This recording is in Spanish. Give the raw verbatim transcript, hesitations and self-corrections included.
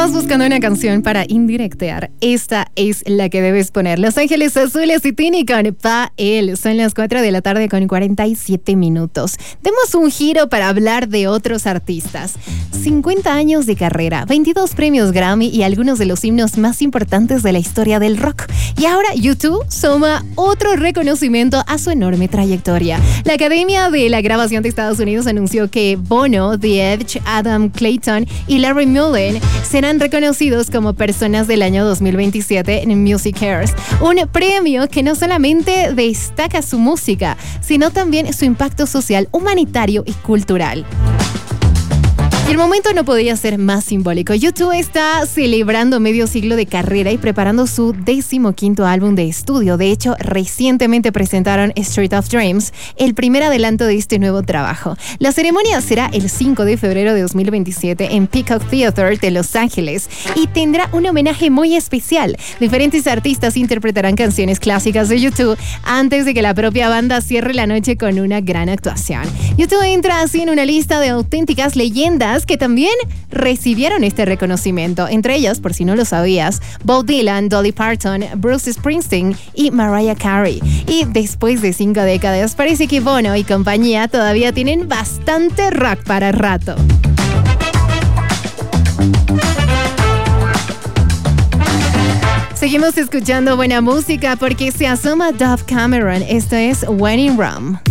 Estabas buscando una canción para indirectear. Esta es la que debes poner. Los Ángeles Azules y Tini con Pa' Él. Son las cuatro de la tarde con cuarenta y siete minutos. Demos un giro para hablar de otros artistas. cincuenta años de carrera, veintidós premios Grammy y algunos de los himnos más importantes de la historia del rock. Y ahora YouTube suma otro reconocimiento a su enorme trayectoria. La Academia de la Grabación de Estados Unidos anunció que Bono, The Edge, Adam Clayton y Larry Mullen serán reconocidos como personas del año dos mil veintisiete en Music Cares, un premio que no solamente destaca su música, sino también su impacto social, humanitario y cultural. Y el momento no podía ser más simbólico. YouTube está celebrando medio siglo de carrera y preparando su decimoquinto álbum de estudio. De hecho, recientemente presentaron Street of Dreams, el primer adelanto de este nuevo trabajo. La ceremonia será el cinco de febrero de dos mil veintisiete en Peacock Theater de Los Ángeles y tendrá un homenaje muy especial. Diferentes artistas interpretarán canciones clásicas de YouTube antes de que la propia banda cierre la noche con una gran actuación. YouTube entra así en una lista de auténticas leyendas que también recibieron este reconocimiento. Entre ellas, por si no lo sabías, Bob Dylan, Dolly Parton, Bruce Springsteen y Mariah Carey. Y después de cinco décadas, parece que Bono y compañía todavía tienen bastante rock para rato. Seguimos escuchando buena música porque se asoma Dove Cameron. Esto es When in Rome.